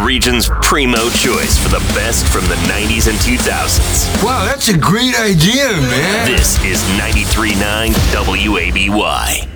region's primo choice for the best from the 90s and 2000s. Wow, that's a great idea, man. This is 93.9 WABY.